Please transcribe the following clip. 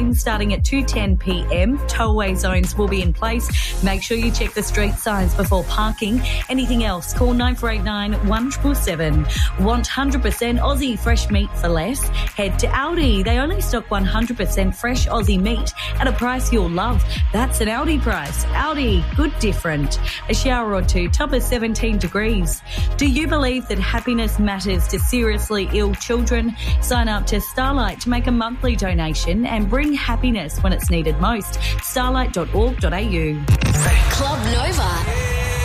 trains starting at 2:10 p.m. Tollway zones will be in place. Make sure you check the street signs before parking. Anything else, call 9489 1777. Want 100% Aussie fresh meat for less? Head to Aldi. They only stock 100% fresh Aussie meat at a price you'll love. That's an Aldi price. Aldi, good different. A shower or two, top of 17 degrees. Do you believe that happiness matters to seriously ill children? Sign up to Starlight to make a monthly donation and bring happiness when it's needed most. Starlight.org.au. Club Nova.